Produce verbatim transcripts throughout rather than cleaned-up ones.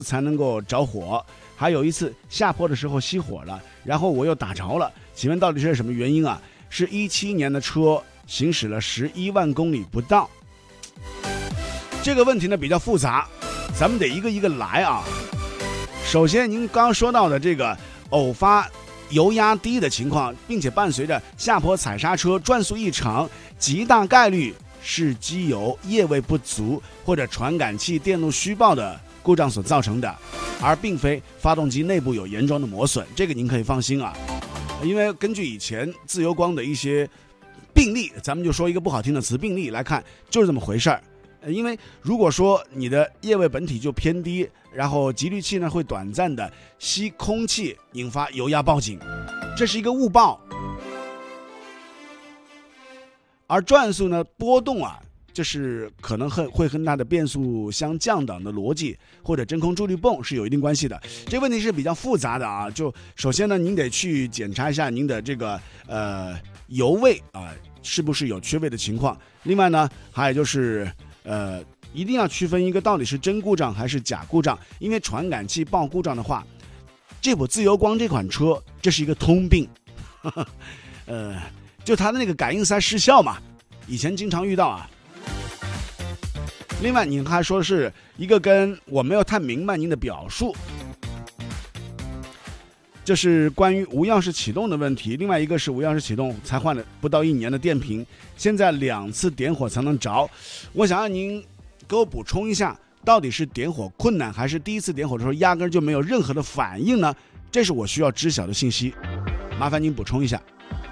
才能够着火，还有一次下坡的时候熄火了，然后我又打着了，请问到底是什么原因啊？是一七年的车行驶了十一万公里不到。这个问题呢比较复杂，咱们得一个一个来啊。首先您刚刚说到的这个偶发油压低的情况，并且伴随着下坡踩刹车转速异常，极大概率是机油液位不足或者传感器电路虚爆的故障所造成的，而并非发动机内部有严重的磨损，这个您可以放心啊。因为根据以前自由光的一些病例，咱们就说一个不好听的词，病例来看就是这么回事儿。因为如果说你的液位本体就偏低，然后集滤器呢会短暂的吸空气，引发油压报警，这是一个误报。而转速呢波动啊，就是可能会跟它的变速箱降档的逻辑或者真空助力泵是有一定关系的。这个问题是比较复杂的啊。就首先呢，您得去检查一下您的这个呃油位啊、呃、是不是有缺位的情况。另外呢，还有就是呃一定要区分一个到底是真故障还是假故障，因为传感器报故障的话，这部自由光这款车这是一个通病，呵呵呃，就它的那个感应塞失效嘛，以前经常遇到啊。另外，您还说是一个跟我没有太明白您的表述，就是关于无钥匙启动的问题。另外一个是无钥匙启动才换了不到一年的电瓶，现在两次点火才能着。我想让您给我补充一下，到底是点火困难，还是第一次点火的时候压根就没有任何的反应呢？这是我需要知晓的信息，麻烦您补充一下。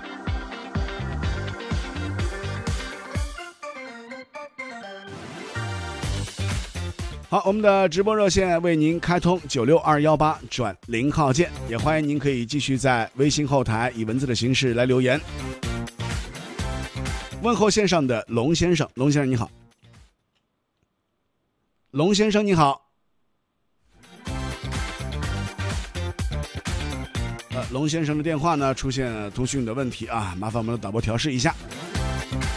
好，我们的直播热线为您开通九六二一八转零号键，也欢迎您可以继续在微信后台以文字的形式来留言。问候线上的龙先生，龙先生你好。龙先生你好。呃，龙先生的电话呢出现通讯的问题啊，麻烦我们的导播调试一下。